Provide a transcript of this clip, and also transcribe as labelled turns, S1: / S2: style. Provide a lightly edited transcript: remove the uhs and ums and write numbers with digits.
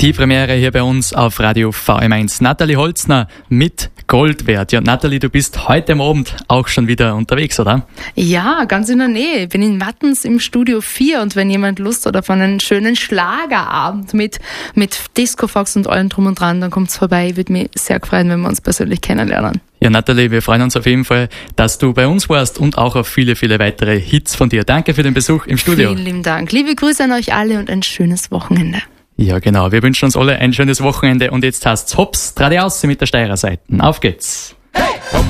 S1: Die Premiere hier bei uns auf Radio VM1. Nathalie Holzner mit Goldwert. Ja, Nathalie, du bist heute am Abend auch schon wieder unterwegs, oder?
S2: Ja, ganz in der Nähe. Ich bin in Wattens im Studio 4 und wenn jemand Lust hat auf einen schönen Schlagerabend mit Discofox und allem drum und dran, dann kommt's vorbei. Ich würde mich sehr freuen, wenn wir uns persönlich kennenlernen.
S1: Ja, Nathalie, wir freuen uns auf jeden Fall, dass du bei uns warst und auch auf viele, viele weitere Hits von dir. Danke für den Besuch im Studio.
S2: Vielen lieben Dank. Liebe Grüße an euch alle und ein schönes Wochenende.
S1: Ja, genau. Wir wünschen uns alle ein schönes Wochenende und jetzt heißt's Hops, trade aus mit der Steirer Seiten. Auf geht's!